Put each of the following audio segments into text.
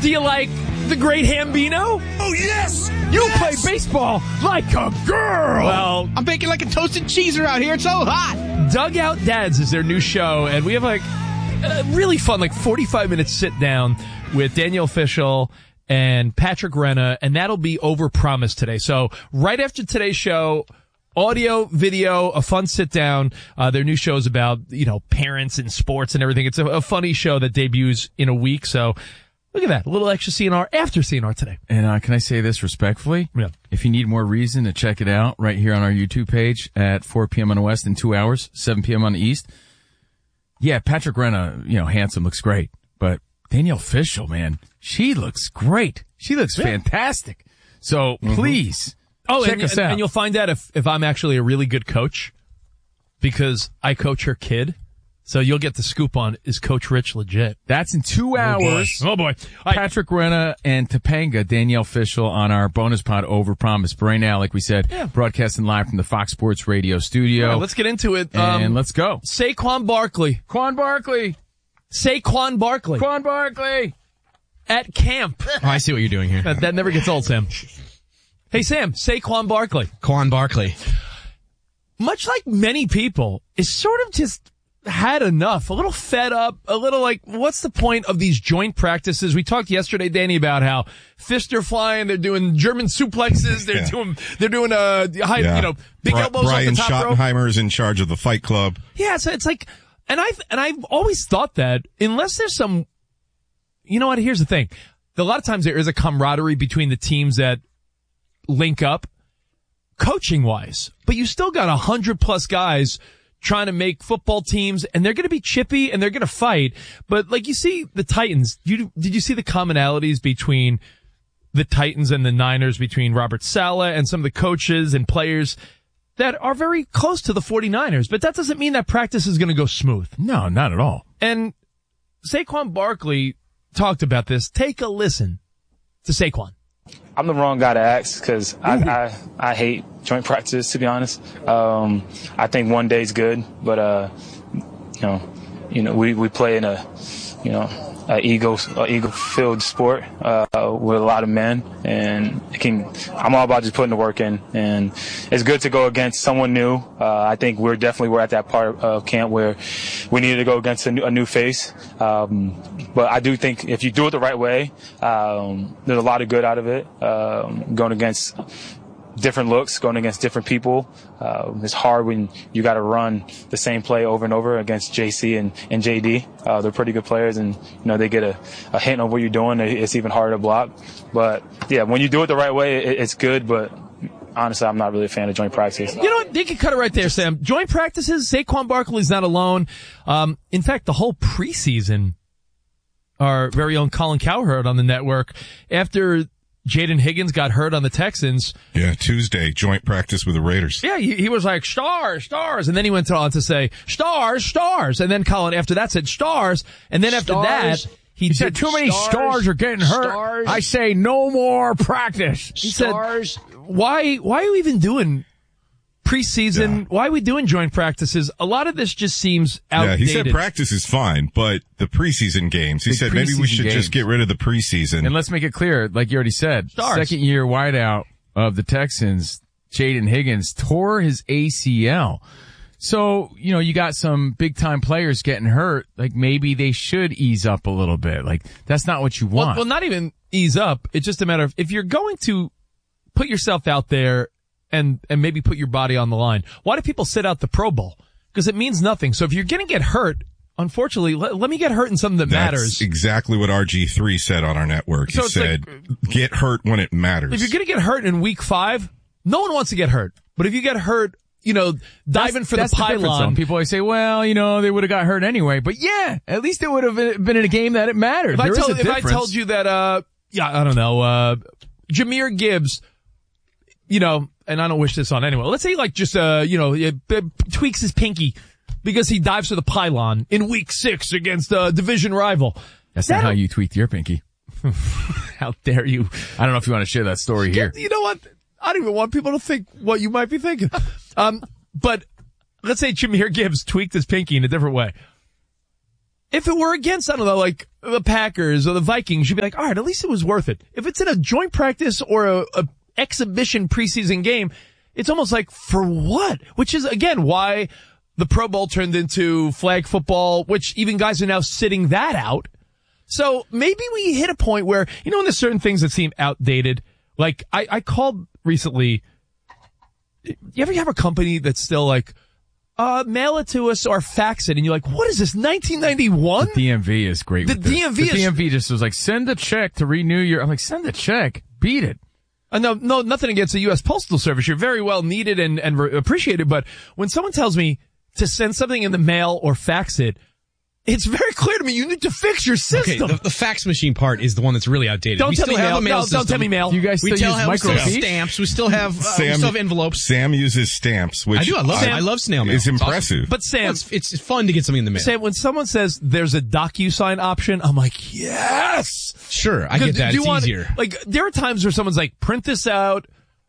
Do you like the great Hambino? Oh, yes! You play baseball like a girl! Well, I'm baking like a toasted cheeser out here. It's so hot. Dugout Dads is their new show, and we have like a really fun, 45-minute sit-down with Danielle Fishel and Patrick Renna, and that'll be Overpromised today. So right after today's show, audio, video, a fun sit-down. Their new show is about, parents and sports and everything. It's a funny show that debuts in a week, so look at that. A little extra CNR after CNR today. And can I say this respectfully? Yeah. If you need more reason to check it out, right here on our YouTube page at 4 p.m. on the West in 2 hours, 7 p.m. on the East. Yeah, Patrick Renna, handsome, looks great. But Danielle Fishel, man, she looks great. She looks fantastic. So please, check us out. And you'll find out if I'm actually a really good coach because I coach her kid. So you'll get the scoop on, is Coach Rich legit? That's in 2 hours. Oh, boy. Patrick Renna and Topanga, Danielle Fishel on our bonus pod Overpromised. But right now, like we said, broadcasting live from the Fox Sports Radio studio. Right, let's get into it. And let's go. Saquon Barkley. Saquon Barkley. At camp. Oh, I see what you're doing here. That never gets old, Sam. Hey, Sam, Saquon Barkley. Quan Barkley. Much like many people, is sort of just had enough, a little fed up, a little what's the point of these joint practices? We talked yesterday, Danny, about how fists are flying, they're doing German suplexes, they're doing big elbows Brian off the top rope. Schottenheimer is in charge of the Fight Club. Yeah, so it's like, and I've always thought that unless there's some, here's the thing. A lot of times there is a camaraderie between the teams that link up coaching wise, but you still got 100+ guys trying to make football teams, and they're going to be chippy and they're going to fight. But you see the Titans, did you see the commonalities between the Titans and the Niners, between Robert Saleh and some of the coaches and players that are very close to the 49ers? But that doesn't mean that practice is going to go smooth. No, not at all. And Saquon Barkley talked about this. Take a listen to Saquon. I'm the wrong guy to ask because I hate joint practice, to be honest. I think one day's good, but we play in a ego-filled sport with a lot of men, and I'm all about just putting the work in, and it's good to go against someone new. I think we're at that part of camp where we need to go against a new face. But I do think if you do it the right way, there's a lot of good out of it. Going against different looks, going against different people. It's hard when you got to run the same play over and over against JC and JD. They're pretty good players, and they get a hint of what you're doing. It's even harder to block. But yeah, when you do it the right way, it's good. But honestly, I'm not really a fan of joint practice. You know what? They can cut it right there, Sam. Joint practices, Saquon Barkley's not alone. In fact, the whole preseason, our very own Colin Cowherd on the network, after Jaden Higgins got hurt on the Texans. Yeah, Tuesday, joint practice with the Raiders. Yeah, he was like, stars. And then he went on to say, stars. And then Colin after that said, stars. And then after that, he said, too many stars are getting hurt. Stars. I say no more practice. He said, why are you even doing preseason? Yeah. Why are we doing joint practices? A lot of this just seems outdated. Yeah, he said practice is fine, but the preseason games, he said maybe we should just get rid of the preseason. And let's make it clear, like you already said, second-year wideout of the Texans, Jaden Higgins, tore his ACL. So, you got some big-time players getting hurt. Maybe they should ease up a little bit. That's not what you want. Well, not even ease up. It's just a matter of if you're going to put yourself out there and maybe put your body on the line. Why do people sit out the Pro Bowl? Because it means nothing. So if you're going to get hurt, unfortunately, let me get hurt in something that matters. That's exactly what RG3 said on our network. He said, get hurt when it matters. If you're going to get hurt in week 5, no one wants to get hurt. But if you get hurt, diving for the pylon. People always say, well, they would have got hurt anyway. But yeah, at least it would have been in a game that it mattered. If I told you that, I don't know, Jahmyr Gibbs, and I don't wish this on anyone. Let's say tweaks his pinky because he dives for the pylon in week 6 against a division rival. That's not how you tweaked your pinky. How dare you? I don't know if you want to share that story here. You know what? I don't even want people to think what you might be thinking. But let's say Jahmyr Gibbs tweaked his pinky in a different way. If it were against, I don't know, the Packers or the Vikings, you'd be like, all right, at least it was worth it. If it's in a joint practice or a exhibition preseason game, it's almost like, for what? Which is, again, why the Pro Bowl turned into flag football, which even guys are now sitting that out. So maybe we hit a point where, when there's certain things that seem outdated. Like, I called recently. You ever have a company that's still like, mail it to us or fax it, and you're like, what is this, 1991? The DMV is great. The DMV just was like, send a check to renew your. I'm like, send a check, beat it. No, nothing against the U.S. Postal Service. You're very well needed and appreciated. But when someone tells me to send something in the mail or fax it, it's very clear to me you need to fix your system. Okay, the fax machine part is the one that's really outdated. Don't tell me mail. Don't tell me mail. You guys still use microfiche? Stamps. We still have envelopes. Sam uses stamps, which I do. I love snail mail. It's impressive. Awesome. But Sam, it's fun to get something in the mail. Sam, when someone says there's a DocuSign option, I'm like, yes. Sure, I get that. It's easier. Like, there are times where someone's like, print this out,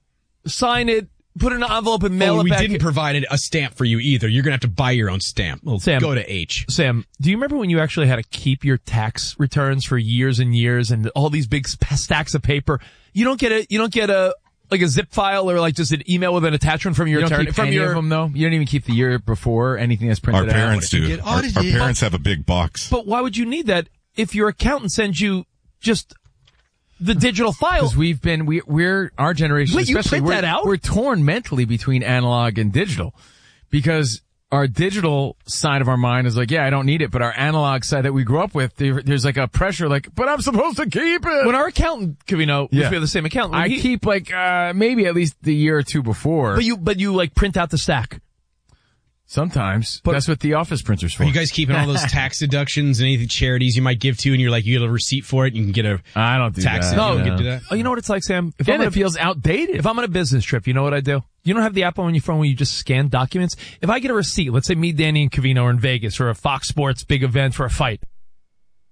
sign it, put it in an envelope and mail it back. We didn't provide a stamp for you either. You're going to have to buy your own stamp. Well, Sam, go to H. Sam, do you remember when you actually had to keep your tax returns for years and years and all these big stacks of paper? You don't get a zip file or like just an email with an attachment from your attorney. From your of them though. You don't even keep the year before anything that's printed out. Our parents do. Our parents have a big box. But why would you need that if your accountant sends you just the digital file? Because we're our generation, Wait, especially, you print that out? We're torn mentally between analog and digital, because our digital side of our mind is like, yeah, I don't need it, but our analog side that we grew up with, there's like a pressure, like, but I'm supposed to keep it. When our accountant, we have the same accountant. I keep like maybe at least the year or two before. But you like print out the stack. Sometimes. But that's what the office printer's for. Are you guys keeping all those tax deductions and any charities you might give to, and you're like, you get a receipt for it, and you can get a I don't do tax that. No, you do that? Oh, you know what it's like, Sam? It feels outdated. If I'm on a business trip, you know what I do? You don't have the app on your phone where you just scan documents? If I get a receipt, let's say me, Danny, and Covino are in Vegas for a Fox Sports big event for a fight.